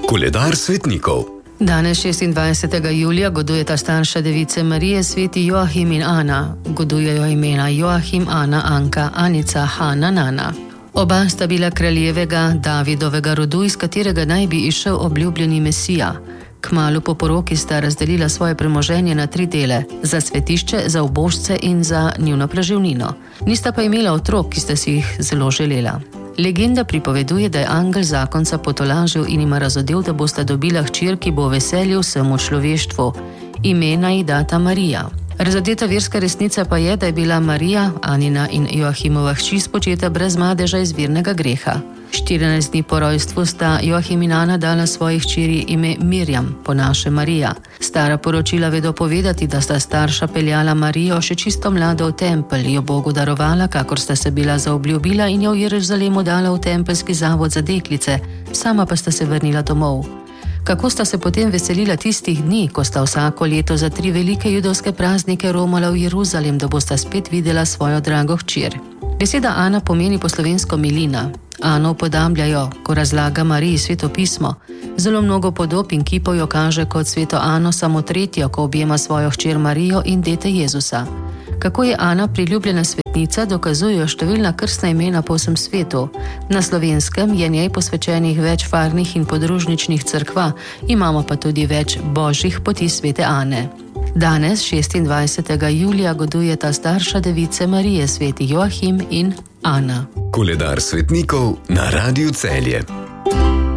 Koledar svetnikov. Danes 26. julija godujeta starša device Marije sveti Joachim in Ana. Godujejo imena Joachim, Ana, Anka, Anica, Hana, Nana. Oba sta bila kraljevega Davidovega rodu, iz katerega naj bi izšel obljubljeni Mesija. Kmalu po poroki sta razdelila svoje premoženje na 3 dele, za svetišče, za ubožce in za njuno preživnino. Nista pa imela otrok, ki sta si jih zelo želela. Legenda pripoveduje, da je angel zakonca potolažil in ima razodel, da bosta dobila hčer, ki bo veselje vsemu človeštvu. Imena ji data Marija. Razodeta verska resnica pa je, da je bila Marija, Anina in Joachimova hči, spočeta brez madeža izvirnega greha. 14 dni po rojstvu sta Joachim in Ana dala svoji hčeri ime Mirjam, po naše Marija. Stara poročila vedo povedati, da sta starša peljala Marijo še čisto mlado v tempelj, jo Bogu darovala, kakor sta se bila zaobljubila, in jo v Jeruzalemu dala v tempelski zavod za deklice, sama pa sta se vrnila domov. Kako sta se potem veselila tistih dni, ko sta vsako leto za 3 velike judovske praznike romala v Jeruzalem, da bosta spet videla svojo drago hčer. Beseda Ana pomeni po slovensko milina. Ano upodamljajo, ko razlaga Mariji svetopismo. Zelo mnogo podob in kipov jo kaže kot sveto Ano, samo tretjo, ko objema svojo hčer Marijo in dete Jezusa. Kako je Ana priljubljena svetnica, dokazujejo številna krstna imena po vsem svetu. Na Slovenskem je njej posvečenih več farnih in podružničnih cerkva, imamo pa tudi več božjih poti svete Ane. Danes, 26. julija, godujeta starša device Marije sveti Joachim in Ana. Koledar svetnikov na Radiu Celje.